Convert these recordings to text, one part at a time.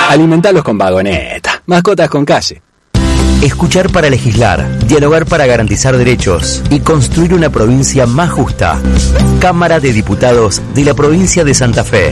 Alimentalos con vagoneta. Mascotas con calle. Escuchar para legislar, dialogar para garantizar derechos y construir una provincia más justa. Cámara de Diputados de la provincia de Santa Fe.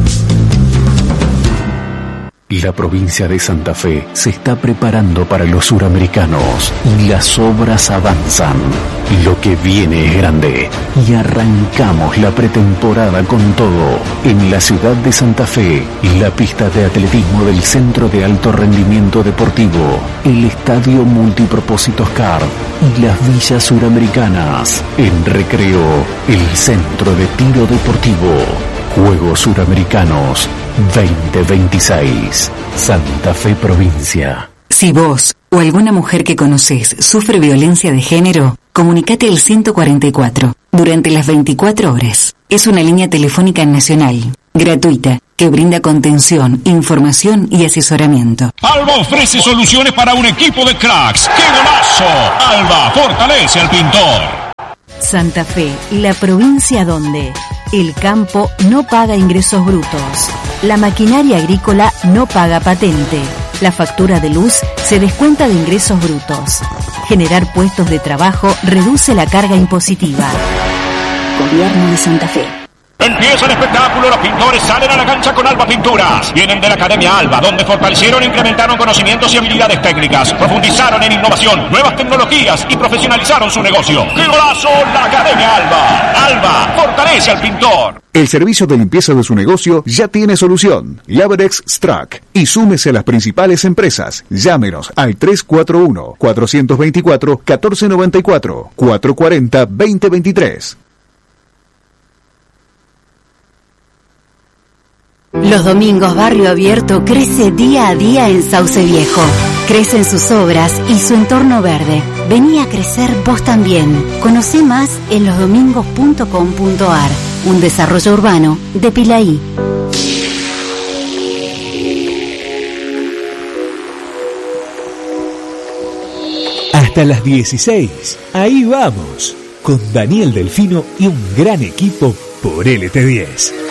La provincia de Santa Fe se está preparando para los suramericanos y las obras avanzan. Lo que viene es grande y arrancamos la pretemporada con todo. En la ciudad de Santa Fe, la pista de atletismo del Centro de Alto Rendimiento Deportivo, el Estadio Multipropósitos CAR y las villas suramericanas. En Recreo, el Centro de Tiro Deportivo. Juegos Suramericanos 2026. Santa Fe Provincia. Si vos o alguna mujer que conocés sufre violencia de género, comunicate al 144 durante las 24 horas. Es una línea telefónica nacional, gratuita, que brinda contención, información y asesoramiento. Alba ofrece soluciones para un equipo de cracks. ¡Qué golazo! Alba fortalece al pintor. Santa Fe, la provincia donde el campo no paga ingresos brutos, la maquinaria agrícola no paga patente, la factura de luz se descuenta de ingresos brutos. Generar puestos de trabajo reduce la carga impositiva. Gobierno de Santa Fe. Empieza el espectáculo, los pintores salen a la cancha con Alba Pinturas. Vienen de la Academia Alba, donde fortalecieron e incrementaron conocimientos y habilidades técnicas, profundizaron en innovación, nuevas tecnologías y profesionalizaron su negocio. ¡Qué golazo! La Academia Alba. Alba fortalece al pintor. El servicio de limpieza de su negocio ya tiene solución. Labrex Strack. Y súmese a las principales empresas. Llámenos al 341-424-1494, 440-2023. Los domingos Barrio Abierto crece día a día en Sauce Viejo. Crecen sus obras y su entorno verde. Vení a crecer vos también. Conocé más en losdomingos.com.ar. Un desarrollo urbano de Pilaí. Hasta las 16. Ahí vamos. Con Daniel Delfino y un gran equipo por LT10.